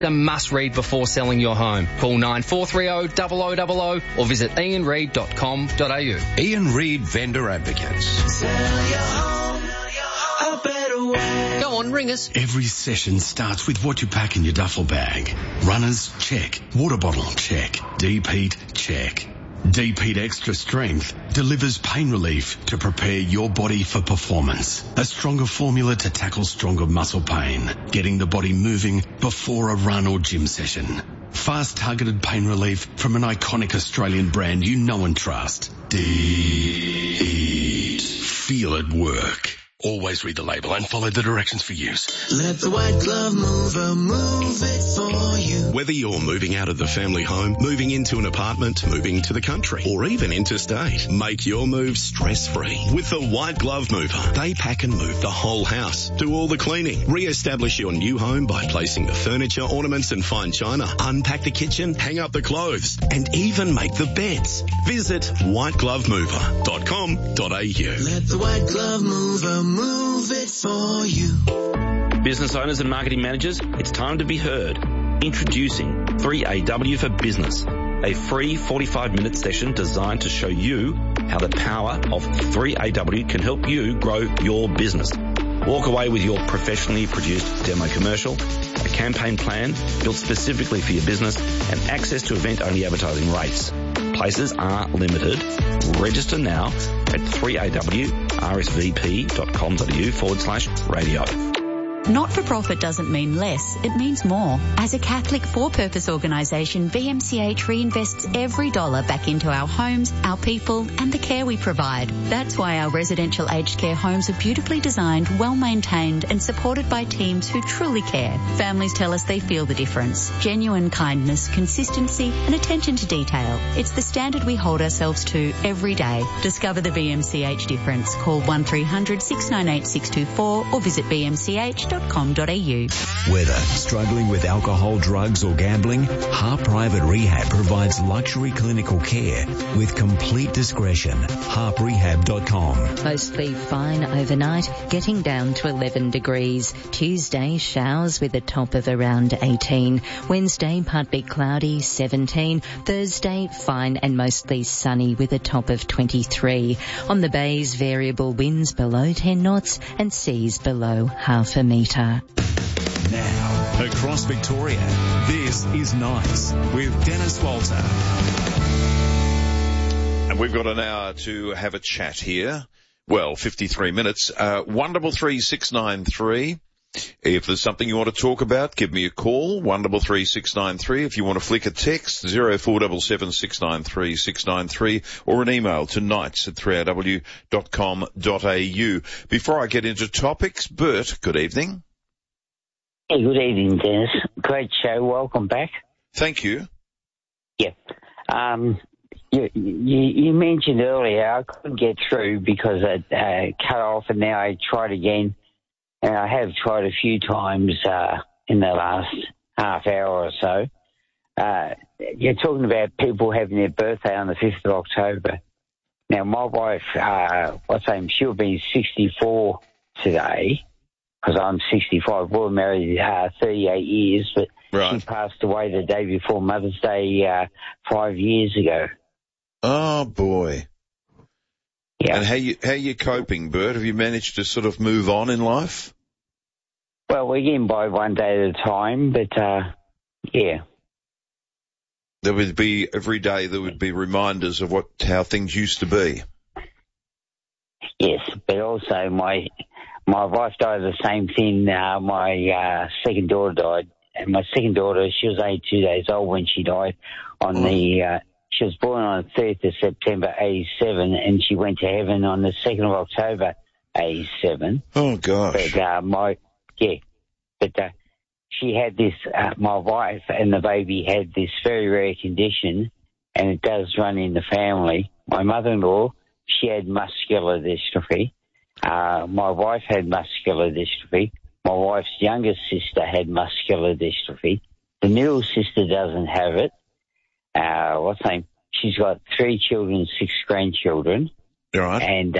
A must read before selling your home. Call 9430 0000 or visit ianreid.com.au. Ian Reid Vendor Advocates. Sell your home a better way. Go on, ring us. Every session starts with what you pack in your duffel bag. Runners, check. Water bottle, check. Deep heat, check. Deep Heat Extra Strength delivers pain relief to prepare your body for performance. A stronger formula to tackle stronger muscle pain, getting the body moving before a run or gym session. Fast targeted pain relief from an iconic Australian brand you know and trust. Deep Heat. Feel it work. Always read the label and follow the directions for use. Let the white glove mover move it for you. Whether you're moving out of the family home, moving into an apartment, moving to the country, or even interstate, make your move stress-free with the White Glove Mover. They pack and move the whole house, do all the cleaning, re-establish your new home by placing the furniture, ornaments and fine china, unpack the kitchen, hang up the clothes, and even make the beds. Visit whiteglovemover.com.au. Let the white glove mover move it for you. Business owners and marketing managers, it's time to be heard. Introducing 3AW for Business, a free 45-minute session designed to show you how the power of 3AW can help you grow your business. Walk away with your professionally produced demo commercial, a campaign plan built specifically for your business, and access to event-only advertising rates. Places are limited. Register now at 3awrsvp.com.au/radio. Not-for-profit doesn't mean less, it means more. As a Catholic for-purpose organisation, BMCH reinvests every dollar back into our homes, our people and the care we provide. That's why our residential aged care homes are beautifully designed, well-maintained and supported by teams who truly care. Families tell us they feel the difference. Genuine kindness, consistency and attention to detail. It's the standard we hold ourselves to every day. Discover the BMCH difference. Call 1300 698 624 or visit bmch.com.au. Whether struggling with alcohol, drugs or gambling, Harp Private Rehab provides luxury clinical care with complete discretion. harprehab.com. Mostly fine overnight, getting down to 11 degrees. Tuesday, showers with a top of around 18. Wednesday, partly cloudy, 17. Thursday, fine and mostly sunny with a top of 23. On the bays, variable winds below 10 knots and seas below half a metre. Now, across Victoria, this is Nights with Dennis Walter. And we've got an hour to have a chat here. Well, 53 minutes. 133 If there's something you want to talk about, give me a call. 133 If you want to flick a text, 0477 693 693 or an email to nights@3aw.com.au. Before I get into topics, Bert, good evening. Hey, good evening, Dennis. Great show. Welcome back. Thank you. Yeah. You mentioned earlier I couldn't get through because it cut off, and now I tried again. And I have tried a few times in the last half hour or so. You're talking about people having their birthday on the 5th of October. Now, my wife, she'll be 64 today, because I'm 65. We were married 38 years, but right. She passed away the day before Mother's Day 5 years ago. Oh, boy. Yeah. And how you coping, Bert? Have you managed to sort of move on in life? Well, we're getting by one day at a time, but, yeah. There would be, every day there would be reminders of how things used to be. Yes, but also my wife died of the same thing. My second daughter died. And my second daughter, she was only 2 days old when she died she was born on the 3rd of September, 87, and she went to heaven on the 2nd of October, 87. Oh, gosh. But, she had this, my wife and the baby had this very rare condition, and it does run in the family. My mother-in-law, she had muscular dystrophy. My wife had muscular dystrophy. My wife's youngest sister had muscular dystrophy. The middle sister doesn't have it. She's got 3 children, 6 grandchildren. Right. And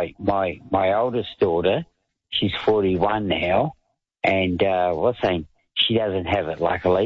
my oldest daughter, she's 41 now, and she doesn't have it, luckily.